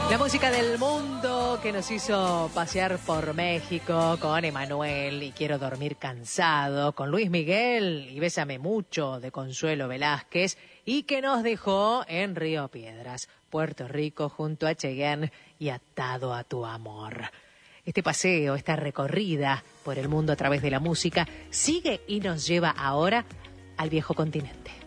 La música del mundo que nos hizo pasear por México con Emanuel y Quiero dormir cansado, con Luis Miguel y Bésame mucho de Consuelo Velázquez, y que nos dejó en Río Piedras, Puerto Rico, junto a Cheyenne y Atado a tu amor. Este paseo, esta recorrida por el mundo a través de la música sigue y nos lleva ahora al viejo continente.